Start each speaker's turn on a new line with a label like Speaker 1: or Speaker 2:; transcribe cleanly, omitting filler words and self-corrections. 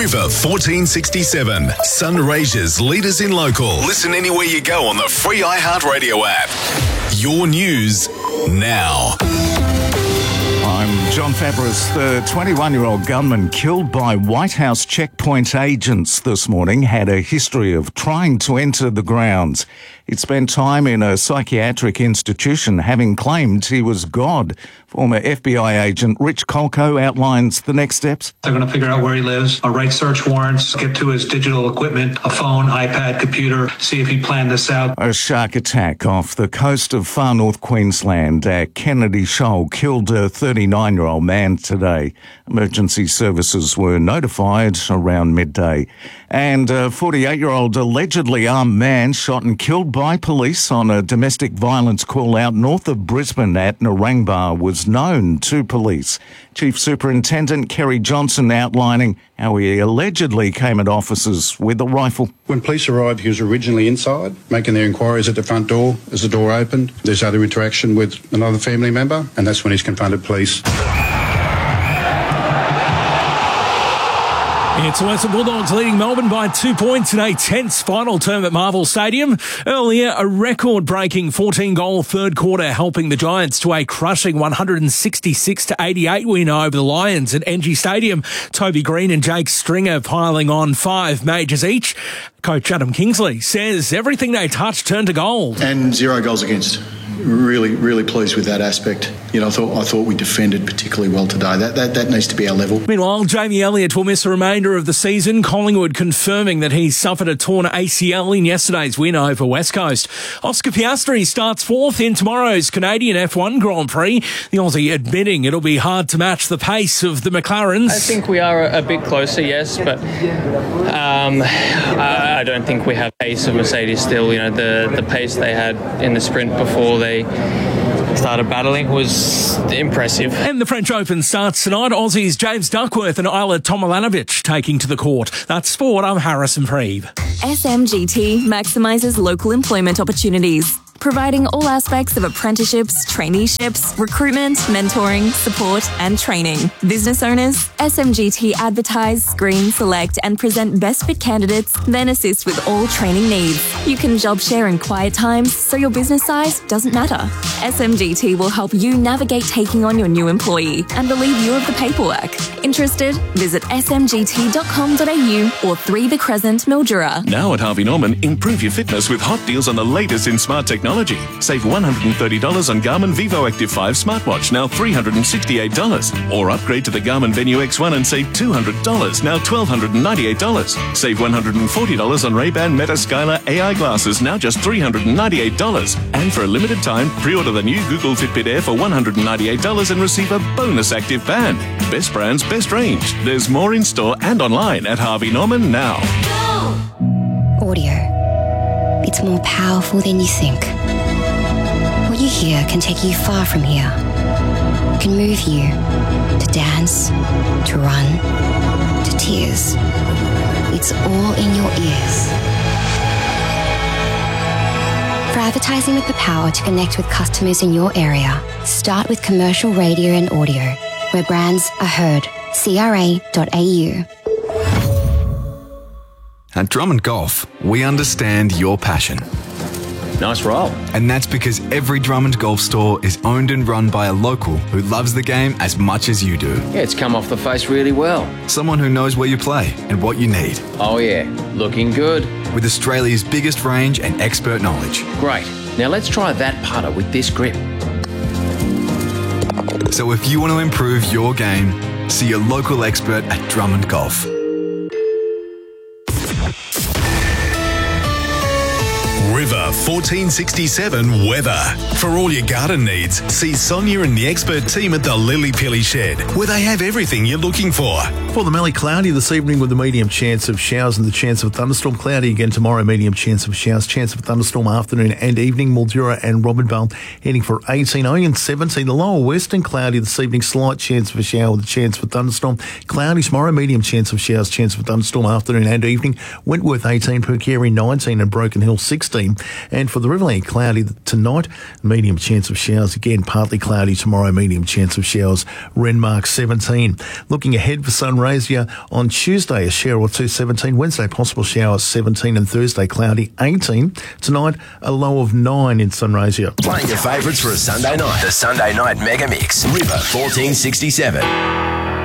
Speaker 1: River 1467. Sunraysia's leaders in local. Listen anywhere you go on the free iHeartRadio app. Your news now.
Speaker 2: I'm John Fabris. The 21-year-old gunman killed by White House checkpoint agents this morning had a history of trying to enter the grounds. He'd spent time in a psychiatric institution, having claimed he was God. Former FBI agent Rich Colco outlines the next steps.
Speaker 3: They're going to figure out where he lives, write search warrants, get to his digital equipment, a phone, iPad, computer, see if he planned this out.
Speaker 2: A shark attack off the coast of far north Queensland at Kennedy Shoal killed a 39-year-old man today. Emergency services were notified around midday. And a 48-year-old allegedly armed man shot and killed by police on a domestic violence call-out north of Brisbane at Narangba was known to police. Chief Superintendent Kerry Johnson outlining how he allegedly came at officers with a rifle.
Speaker 4: When police arrived, he was originally inside, making their inquiries at the front door. As the door opened, there's other interaction with another family member, and that's when he's confronted police.
Speaker 5: It's the Western Bulldogs leading Melbourne by 2 points in a tense final term at Marvel Stadium. Earlier, a record-breaking 14-goal third quarter helping the Giants to a crushing 166-88 win over the Lions at NG Stadium. Toby Green and Jake Stringer piling on 5 majors each. Coach Adam Kingsley says everything they touched turned to gold.
Speaker 6: And 0 goals against. Really pleased with that aspect. I thought we defended particularly well today. That needs to be our level.
Speaker 5: Meanwhile, Jamie Elliott will miss the remainder of the season. Collingwood confirming that he suffered a torn ACL in yesterday's win over West Coast. Oscar Piastri starts 4th in tomorrow's Canadian F1 Grand Prix. The Aussie admitting it'll be hard to match the pace of the McLarens.
Speaker 7: I think we are a bit closer, yes, but I don't think we have pace of Mercedes still. The pace they had in the sprint before they started battling was impressive.
Speaker 5: And the French Open starts tonight. Aussies James Duckworth and Isla Tomilanovic taking to the court. That's sport. I'm Harrison Preeve.
Speaker 8: SMGT maximises local employment opportunities, providing all aspects of apprenticeships, traineeships, recruitment, mentoring, support and training. Business owners, SMGT advertise, screen, select and present best fit candidates, then assist with all training needs. You can job share in quiet times so your business size doesn't matter. SMGT will help you navigate taking on your new employee and relieve you of the paperwork. Interested? Visit smgt.com.au or 3 The Crescent, Mildura.
Speaker 9: Now at Harvey Norman, improve your fitness with hot deals on the latest in smart technology. Save $130 on Garmin Vivo Active 5 smartwatch, now $368. Or upgrade to the Garmin Venue X1 and save $200, now $1,298. Save $140 on Ray-Ban Meta Skylar AI glasses, now just $398. And for a limited time, pre-order the new Google Fitbit Air for $198 and receive a bonus active band. Best brands, best range. There's more in store and online at Harvey Norman now.
Speaker 10: Audio. It's more powerful than you think. What you hear can take you far from here. It can move you to dance, to run, to tears. It's all in your ears. For advertising with the power to connect with customers in your area, start with commercial radio and audio, where brands are heard. CRA.au.
Speaker 11: At Drummond Golf, we understand your passion.
Speaker 12: Nice roll.
Speaker 11: And that's because every Drummond Golf store is owned and run by a local who loves the game as much as you do.
Speaker 12: Yeah, it's come off the face really well.
Speaker 11: Someone who knows where you play and what you need.
Speaker 12: Oh yeah, looking good.
Speaker 11: With Australia's biggest range and expert knowledge.
Speaker 12: Great. Now let's try that putter with this grip.
Speaker 11: So if you want to improve your game, see your local expert at Drummond Golf.
Speaker 1: River 1467 weather. For all your garden needs, see Sonia and the expert team at the Lily Pilly Shed, where they have everything you're looking for.
Speaker 13: For the Mallee, cloudy this evening with a medium chance of showers and the chance of a thunderstorm. Cloudy again tomorrow, medium chance of showers, chance of a thunderstorm afternoon and evening. Mildura and Robinvale heading for 18, Owen and 17. The lower western cloudy this evening, slight chance of a shower with a chance of a thunderstorm. Cloudy tomorrow, medium chance of showers, chance of a thunderstorm afternoon and evening. Wentworth 18, Pukery 19 and Broken Hill 16. 16. And for the Riverland, cloudy tonight, medium chance of showers. Again, partly cloudy tomorrow, medium chance of showers. Renmark 17. Looking ahead for Sunraysia on Tuesday, a shower or two, 17. Wednesday, possible showers, 17. And Thursday, cloudy, 18. Tonight, a low of 9 in Sunraysia.
Speaker 14: Playing your favourites for a Sunday night. The Sunday Night Mega Mix. River 1467.